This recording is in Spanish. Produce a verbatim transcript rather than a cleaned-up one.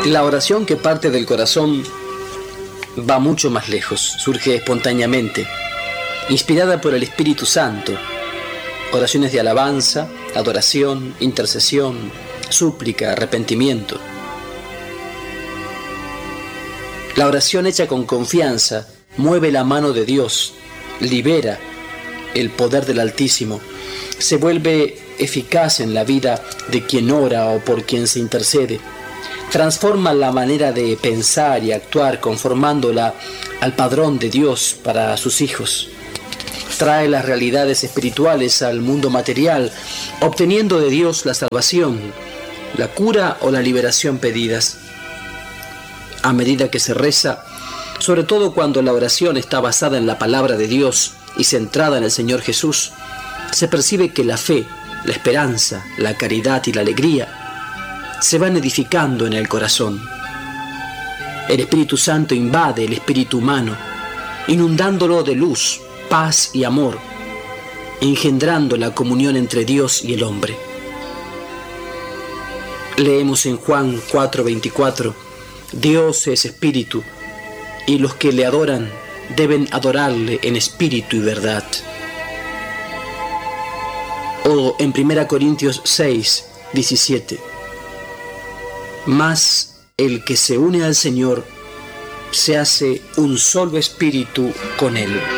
La oración que parte del corazón va mucho más lejos, surge espontáneamente, inspirada por el Espíritu Santo. Oraciones de alabanza, adoración, intercesión, súplica, arrepentimiento. La oración hecha con confianza mueve la mano de Dios, libera el poder del Altísimo, se vuelve eficaz en la vida de quien ora o por quien se intercede. Transforma la manera de pensar y actuar conformándola al padrón de Dios para sus hijos. Trae las realidades espirituales al mundo material, obteniendo de Dios la salvación, la cura o la liberación pedidas. A medida que se reza, sobre todo cuando la oración está basada en la palabra de Dios y centrada en el Señor Jesús, se percibe que la fe, la esperanza, la caridad y la alegría se van edificando en el corazón. El Espíritu Santo invade el espíritu humano, inundándolo de luz, paz y amor, engendrando la comunión entre Dios y el hombre. Leemos en Juan cuatro veinticuatro, Dios es espíritu, y los que le adoran deben adorarle en espíritu y verdad. O en primera Corintios seis diecisiete, mas el que se une al Señor se hace un solo espíritu con Él.